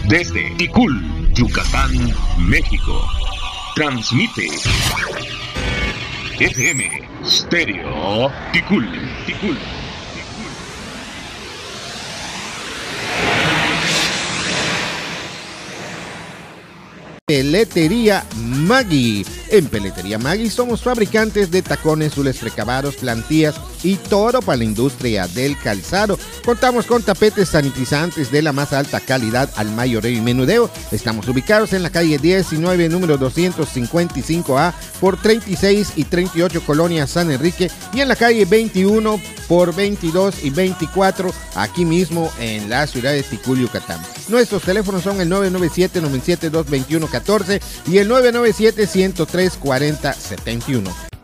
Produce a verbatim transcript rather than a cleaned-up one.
Desde Ticul, Yucatán, México. Transmite F M Stereo Ticul, Ticul. Peletería Maggi. En Peletería Maggi somos fabricantes de tacones, zules precabados, plantillas y todo para la industria del calzado. Contamos con tapetes sanitizantes de la más alta calidad al mayoreo y menudeo. Estamos ubicados en la calle diecinueve, número doscientos cincuenta y cinco A por treinta y seis y treinta y ocho, Colonia San Enrique, y en la calle veintiuno por veintidós y veinticuatro, aquí mismo en la ciudad de Ticul, Yucatán. Nuestros teléfonos son el nueve nueve siete, nueve siete dos, dos uno uno cuatro y el nueve nueve siete, uno cero tres, cuatro cero siete uno.